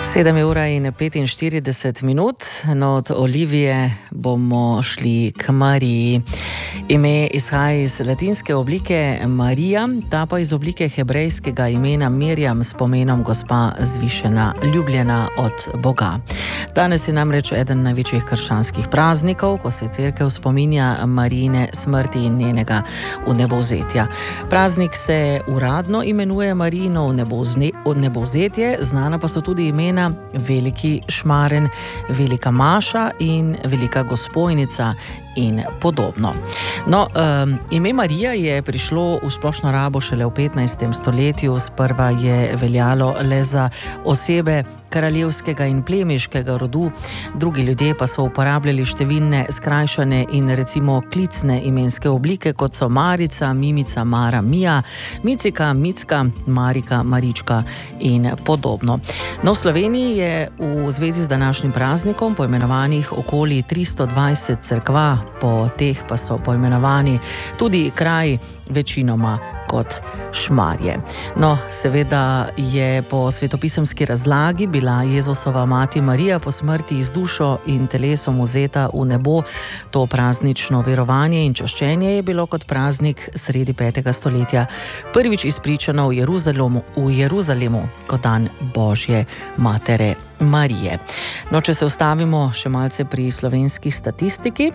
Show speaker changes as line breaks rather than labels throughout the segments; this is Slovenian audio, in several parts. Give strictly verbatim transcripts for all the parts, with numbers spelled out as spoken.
sedem ura in petinštirideset minut, no od Olivije bomo šli k Mariji. Ime izhaja iz latinske oblike Marija, ta pa iz oblike hebrejskega imena Mirjam s pomenom gospa zvišena, ljubljena od Boga. Danes je namreč eden največjih krščanskih praznikov, ko se cerkev spominja Marijine smrti in njenega vnebovzetja. Praznik se uradno imenuje Marijino vnebovzetje, znana pa so tudi imena Veliki Šmaren, Velika Maša in Velika Gospojnica in podobno. No, um, ime Marija je prišlo v splošno rabo šele v petnajstem stoletju, sprva je veljalo le za osebe kraljevskega in plemiškega rodu, drugi ljudje pa so uporabljali številne skrajšane in recimo klicne imenske oblike, kot so Marica, Mimica, Mara, Mija, Micika, Micka, Marika, Marička in podobno. No, v Sloveniji je v zvezi z današnjim praznikom poimenovanih okoli tristo dvajset cerkva, po teh pa so poimenovani tudi kraji, večinoma kot Šmarje. No, seveda je po svetopisemski razlagi bila Jezusova mati Marija po smrti z dušo in telesom vzeta v nebo. To praznično verovanje in čaščenje je bilo kot praznik sredi petega stoletja prvič izpričano v Jeruzalemu, v Jeruzalemu kot dan Božje matere Marije. No, če se ustavimo še malce pri slovenski statistiki,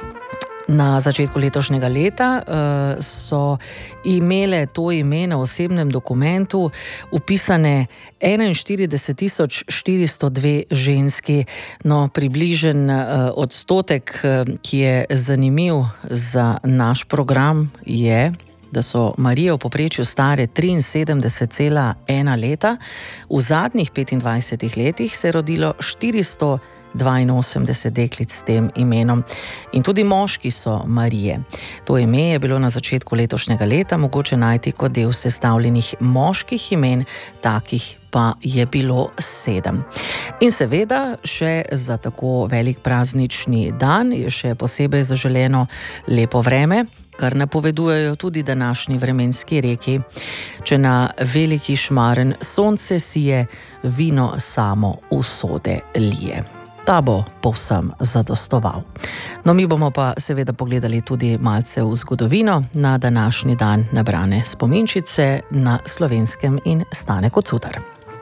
na začetku letošnjega leta uh, so imele to ime na osebnem dokumentu upisane enainštirideset tisoč štiristo dve ženski. No, približen uh, odstotek, uh, ki je zanimiv za naš program, je, da so Marije v povprečju stare triinsedemdeset cela ena leta. V zadnjih petindvajsetih letih se je rodilo štiristo dvainosemdeset deklic s tem imenom. In tudi moški so Marije. To ime je bilo na začetku letošnjega leta mogoče najti kot del sestavljenih moških imen, takih pa je bilo sedem. In seveda še za tako velik praznični dan je še posebej zaželeno lepo vreme, kar napovedujejo tudi današnji vremenski reki. Če na Veliki Šmaren sonce sije, vino samo usode lije. Ta bo povsem zadostoval. No, mi bomo pa seveda pogledali tudi malce v zgodovino na današnji dan nabrane spominčice na Slovenskem in Stane Kocutar.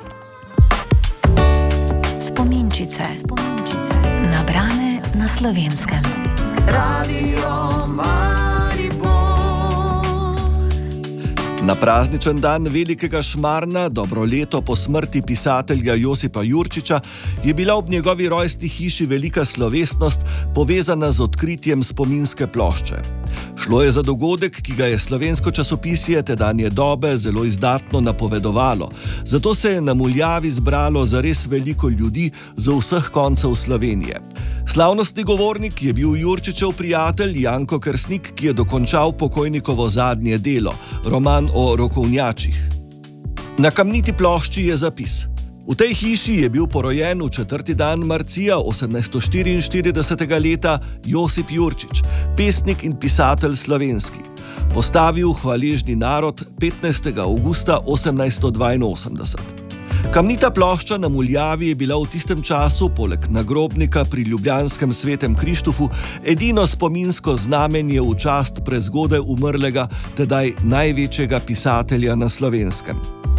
Spominčice, spominčice nabrane na Slovenskem. Radio
Na prazničen dan Velikega Šmarna, dobro leto po smrti pisatelja Josipa Jurčiča, je bila ob njegovi rojstni hiši velika slovesnost povezana z odkritjem spominske plošče. Šlo je za dogodek, ki ga je slovensko časopisje tedanje dobe zelo izdatno napovedovalo, zato se je na Muljavi zbralo zares veliko ljudi z vseh koncev Slovenije. Slavnostni govornik je bil Jurčičev prijatelj Janko Kersnik, ki je dokončal pokojnikovo zadnje delo, roman o rokovnjačih. Na kamniti plošči je zapis: v tej hiši je bil porojen v četrti dan marcija osemnajststo štiriinštiridesetega leta Josip Jurčič, pesnik in pisatelj slovenski. Postavil hvaležni narod petnajstega avgusta osemnajststo dvainosemdeset. Kamnita plošča na Muljavi je bila v tistem času, poleg nagrobnika pri ljubljanskem Svetem Krištofu, edino spominsko znamenje v čast prezgodaj umrlega, tedaj največjega pisatelja na Slovenskem.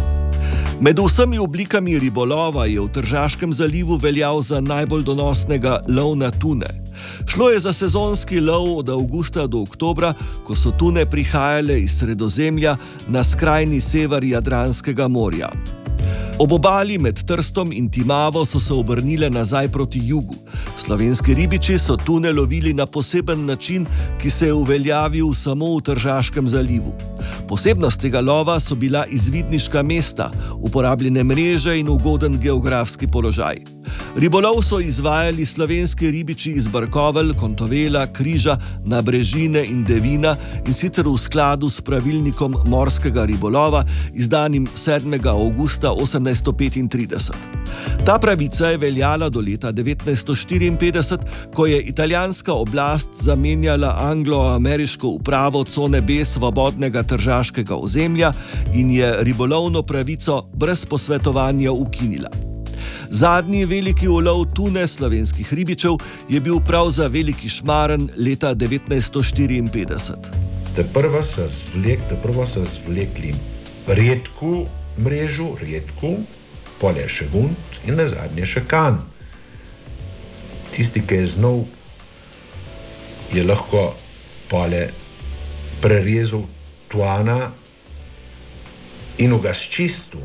Med vsemi oblikami ribolova je v Tržaškem zalivu veljal za najbolj donosnega lov na tune. Šlo je za sezonski lov od avgusta do oktobra, ko so tune prihajale iz Sredozemlja na skrajni sever Jadranskega morja. Ob obali med Trstom in Timavo so se obrnile nazaj proti jugu. Slovenski ribiči so tune lovili na poseben način, ki se je uveljavil samo v Tržaškem zalivu. Posebnost tega lova so bila izvidniška mesta, uporabljene mreže in ugoden geografski položaj. Ribolov so izvajali slovenski ribiči iz Barkovelj, Kontovela, Križa, Nabrežine in Devina, in sicer v skladu s pravilnikom morskega ribolova, izdanim sedmega avgusta osemnajststo petintrideset. Ta pravica je veljala do leta devetnajststo štiriinpetdeset, ko je italijanska oblast zamenjala anglo-ameriško upravo cone B svobodnega tržaškega ozemlja in je ribolovno pravico brez posvetovanja ukinila. Zadnji veliki ulov tune slovenskih ribičev je bil prav za veliki šmaren leta devetnajststo štiriinpetdeset.
Prvo so zvlek, prvo so zvlekli redku mrežu, redku, polje še gunt in na zadnje še kan. Tisti, ki je znal, je lahko polje prerezal tuana in ga sčistil.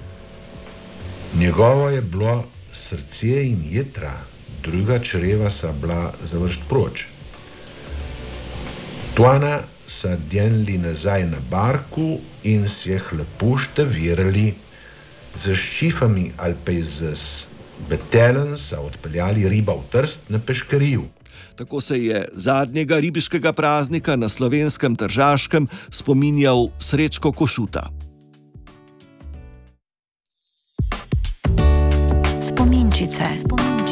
Njegovo je bilo srce in jetra, druga čreva sa bila završt proč. Tuana sa djenili nazaj na barku in se hlepušte virali z šifami ali pa z betelen sa odpeljali riba v Trst na peškeriju.
Tako se je zadnjega ribiškega praznika na slovenskem Tržaškem spominjal Srečko Košuta.
Spominčice.